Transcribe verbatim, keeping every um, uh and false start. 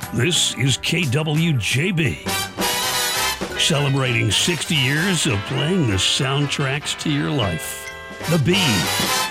This is K W J B, celebrating sixty years of playing the soundtracks to your life. The Bee.